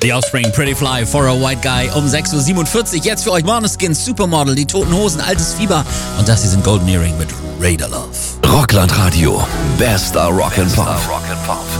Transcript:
The Offspring, Pretty Fly for a White Guy um 6.47 Uhr. Jetzt für euch Måneskin, Supermodel, die Toten Hosen, Altes Fieber. Und das hier sind Golden Earring mit Raider Love. Rockland Radio, bester Rock'n'Pop.